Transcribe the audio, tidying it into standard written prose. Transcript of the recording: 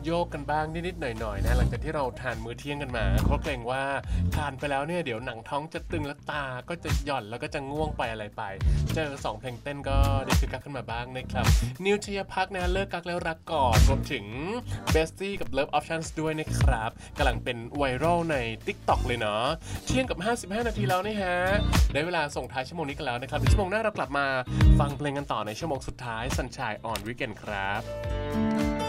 โยกกันบ้างนิดๆหน่อยๆนะหลังจากที่เราทานมื้อเที่ยงกันมาเพราะเกรงว่าทานไปแล้วเนี่ยเดี๋ยวหนังท้องจะตึงและตาก็จะหย่อนแล้วก็จะง่วงไปอะไรไปเจอ2เพลงเต้นก็ได้คึกคักขึ้นมาบ้างนะครับนิวชัยภักดิ์นะเลิกกักแล้วรักก่อนรวมถึง Bestie กับ Love Options ด้วยนะครับกำลังเป็นไวรัลใน TikTok เลยเนาะเที่ยงกับ55นาทีแล้วนะฮะได้เวลาส่งท้ายชั่วโมงนี้กันแล้วนะครับเดี๋ยวชั่วโมงหน้าเรากลับมาฟังเพลงกันต่อในชั่วโมงสุดท้าย Sunshine on Weekend ครับ